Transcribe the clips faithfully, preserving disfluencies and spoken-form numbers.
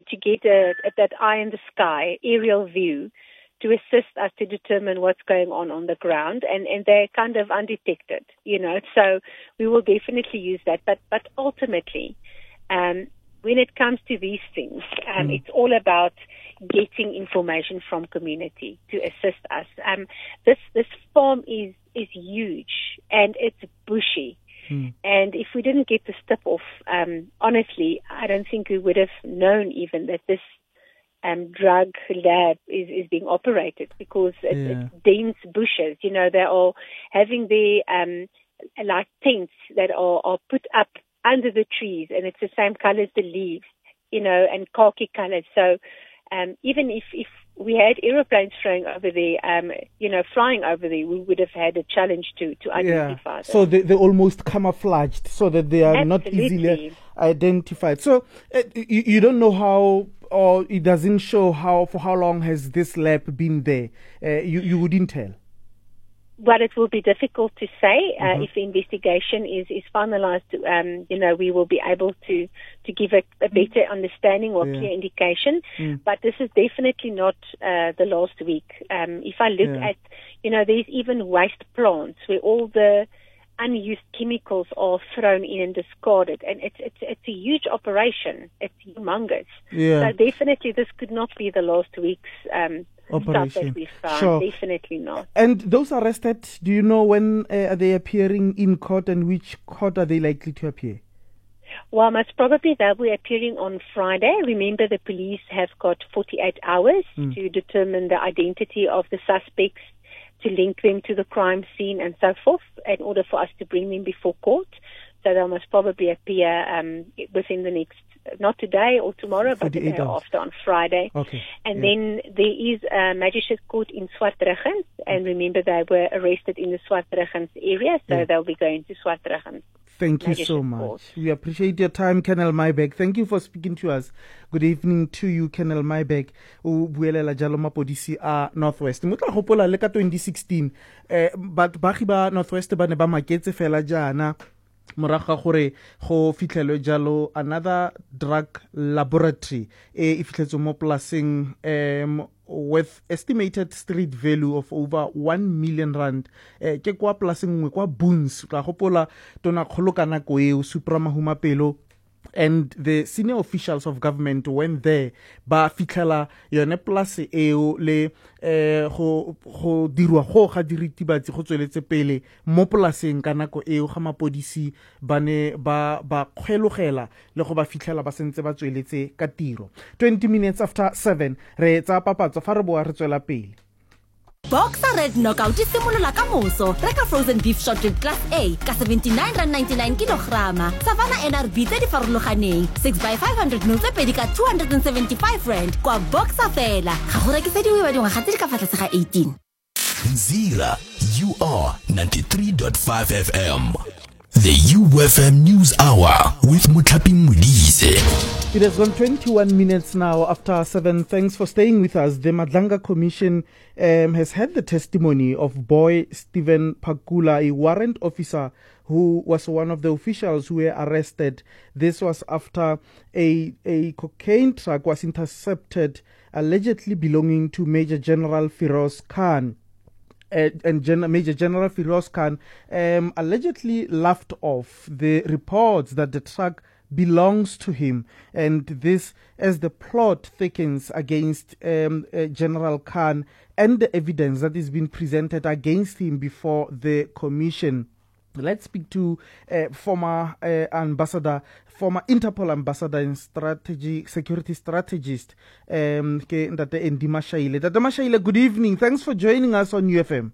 to get a, that eye in the sky, aerial view, to assist us to determine what's going on on the ground, and, and they're kind of undetected, you know. So we will definitely use that. But but ultimately, um, when it comes to these things, um, mm. it's all about getting information from community to assist us. Um, this this farm is is huge and it's bushy. Hmm. And if we didn't get the tip off, um, honestly, I don't think we would have known even that this um, drug lab is, is being operated, because it, yeah. it's dense bushes. You know, they are having their um, like tents that are, are put up under the trees, and it's the same color as the leaves, you know, and khaki colors. So um, even if, if we had aeroplanes flying over there, um, you know, flying over there, we would have had a challenge to, to identify yeah. them. So they, they're almost camouflaged so that they are Absolutely. not easily identified. So uh, you, you don't know how, or it doesn't show how, for how long has this lab been there? Uh, you, you wouldn't tell? Well, it will be difficult to say. Uh, Mm-hmm. If the investigation is, is finalized, um, you know, we will be able to, to give a, a better understanding or Yeah. clear indication. Mm. But this is definitely not uh, the last week. Um, if I look Yeah. at, you know, there's even waste plants where all the unused chemicals are thrown in and discarded. And it's, it's, it's a huge operation. It's humongous. Yeah. So definitely this could not be the last week's um Operation. stuff that we found. Sure. Definitely not. And those arrested, do you know when uh, are they appearing in court, and which court are they likely to appear? Well, most probably they'll be appearing on Friday. Remember, the police have got forty-eight hours Mm. to determine the identity of the suspects, to link them to the crime scene and so forth, in order for us to bring them before court. So they'll most probably appear um, within the next, not today or tomorrow, but the day forty-eight hours. after on Friday. Okay. And yeah. then there is a magistrate court in Swartrugens, and remember they were arrested in the Swartrugens area, so Yeah. they'll be going to Swartrugens. Thank you so Magistrate much. Court. We appreciate your time, Colonel Mybeck. Thank you for speaking to us. Good evening to you, Colonel Mybeck. O buelela jalo mapodisi a Northwest. Motla hopola le ka twenty sixteen, eh, but bagi ba Northwest ba ne ba maketse fela jana moraga gore go fitlhelwe jalo another drug laboratory e fitlhetse mo polaseng um with estimated street value of over one million rand. Eh, ke kwa polaseng nngwe kwa Boons tla gopola tona kgolo ka nako eo Supra Mahumapelo and the senior officials of government went there ba fitlhela yone place eo le eh go go dirwa go ga diritibatsi go tsweletse pele mo polaseng ka nako eo ga mapodisi ba ne ba ba kgwelogela le go ba fitlhela ba sentse ba tsweletse ka tiro. Twenty minutes after seven re tsa papatso fa re boa re tswela pele. Boxer Red Knockout e simolola ka moso. Reka frozen beef shorted class A ka seventy-nine rand ninety-nine kilograma. Savannah N R B tse di farologaneng six by five hundred ml tse pedi ka two hundred seventy-five rand kwa Boxer fela. Ga go rekisediwe ba dingwaga tse di ka fa tlase ga eighteen. Mzila, you are ninety-three point five F M. The U F M News Hour with Muthapi Modise. It has gone twenty-one minutes now after seven. Thanks for staying with us. The Madlanga Commission um, has had the testimony of boy Stephen Pakula, a warrant officer who was one of the officials who were arrested. This was after a, a cocaine truck was intercepted, allegedly belonging to Major General Firoz Khan. Uh, and Gen- Major General Firoz Khan um, allegedly laughed off the reports that the truck belongs to him, and this as the plot thickens against um, uh, General Khan and the evidence that is being presented against him before the commission. Let's speak to uh, former uh, ambassador, former Interpol ambassador and strategy, security strategist, um, Ndate Ndima Shaile. Ndate Mashaile, good evening. Thanks for joining us on U F M.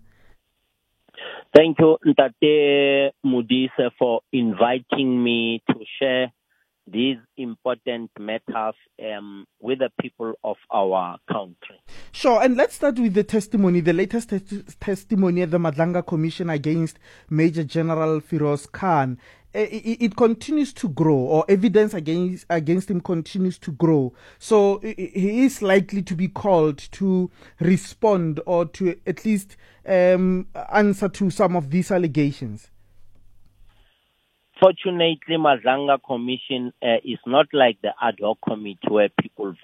Thank you, Ndate Modise, for inviting me to share these important matters um, with the people of our country. Sure, and let's start with the testimony, the latest te- testimony at the Madlanga Commission against Major General Firoz Khan. Uh, it, it continues to grow, or evidence against against him continues to grow. So he is likely to be called to respond or to at least um, answer to some of these allegations. Fortunately, Madlanga Commission uh, is not like the ad hoc committee where people